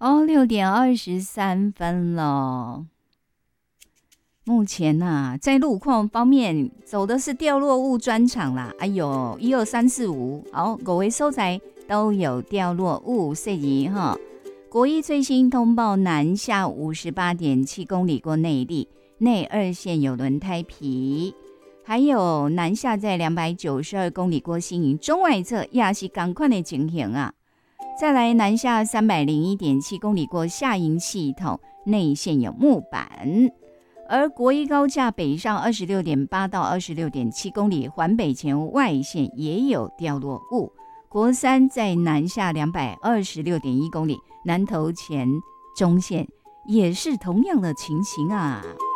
哦，6:23了。目前在路况方面走的是掉落物专场啦。哎呦，1、2、3、4、5，好，5个所在都有掉落物事宜哈。国一最新通报，南下58.7公里过内坜，内2线有轮胎皮，还有南下在292公里过新营，中外侧也是同款的情形啊。再来南下301.7公里过下营系统，内线有木板。而国一高架北上26.8到26.7公里，环北前外线也有掉落物。国三在南下226.1公里，南投前中线也是同样的情形啊。